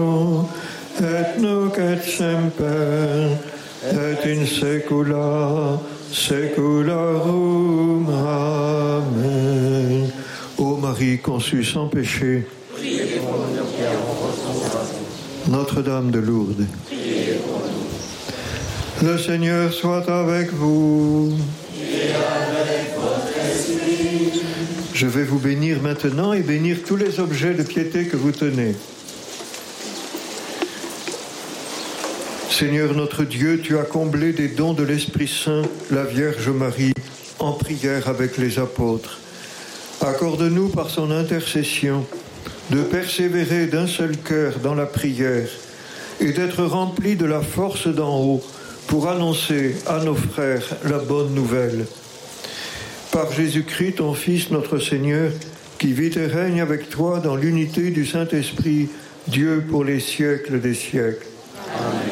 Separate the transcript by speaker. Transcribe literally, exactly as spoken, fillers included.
Speaker 1: et nunc et semper, et in saecula saeculorum. Amen. Ô Marie conçue sans péché, Notre-Dame de Lourdes, le Seigneur soit avec vous.
Speaker 2: Et avec votre esprit.
Speaker 1: Je vais vous bénir maintenant et bénir tous les objets de piété que vous tenez. Seigneur notre Dieu, tu as comblé des dons de l'Esprit Saint la Vierge Marie en prière avec les apôtres. Accorde-nous par son intercession de persévérer d'un seul cœur dans la prière et d'être remplis de la force d'en haut pour annoncer à nos frères la bonne nouvelle. Par Jésus-Christ, ton Fils, notre Seigneur, qui vit et règne avec toi dans l'unité du Saint-Esprit, Dieu pour les siècles des siècles.
Speaker 2: Amen.